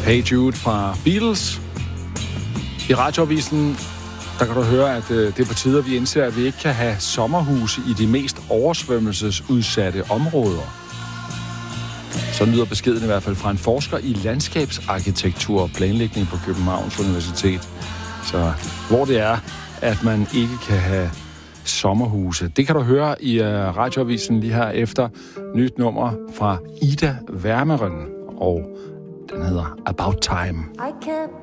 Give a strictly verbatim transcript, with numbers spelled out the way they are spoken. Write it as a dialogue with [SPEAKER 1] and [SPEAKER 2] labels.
[SPEAKER 1] Hey Jude fra Beatles. I radioavisen, der kan du høre, at det er på tide, at vi indser, at vi ikke kan have sommerhuse i de mest oversvømmelsesudsatte områder. Så lyder beskeden i hvert fald fra en forsker i landskabsarkitektur og planlægning på Københavns Universitet. Så hvor det er, at man ikke kan have sommerhuse. Det kan du høre i radioavisen lige her efter nyt nummer fra Ida Wermeren, og den hedder About Time.
[SPEAKER 2] I can't